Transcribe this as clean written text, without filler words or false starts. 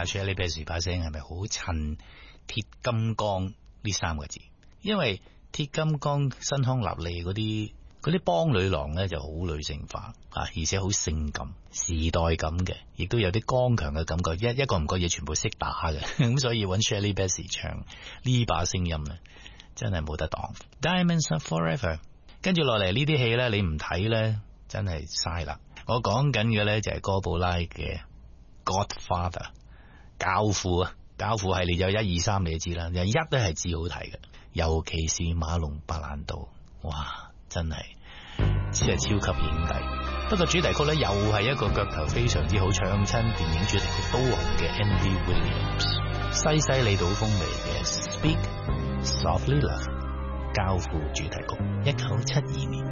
下 Shirley Bassey 把聲係咪好襯鐵金剛呢3個字？因為鐵金剛辛康納利嗰啲邦女郎咧就好女性化啊，而且好性感、時代感嘅，亦都有啲剛強嘅感覺。一個唔覺嘢全部識打嘅，咁所以揾 Shirley Bassey 唱呢把聲音咧，真係冇得擋。Diamonds Are Forever， 跟住落嚟呢啲戲咧，你唔睇咧，真係嘥啦。我講緊嘅咧就係哥布拉嘅 Godfather 教父啊，教父系列有1、2、3你都知啦，一都係至好睇嘅，尤其是馬龍白蘭度，哇！真係只係超級影帝。不過主題曲咧又係一個腳頭非常之好，唱親電影主題曲都紅嘅 Andy Williams， 西西里島風味嘅 Speak Softly Love 教父主題曲，1972年。